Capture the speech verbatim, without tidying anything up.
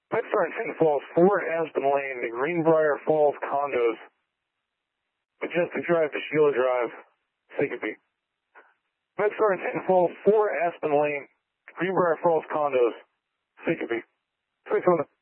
MedStar in Tinton Falls, four Aspen Lane, the Greenbrier Falls condos. Majestic Drive to Sheila Drive, Sycamore. MedStar in Tinton Falls, four Aspen Lane, Greenbrier Falls condos, Sycamore. three seven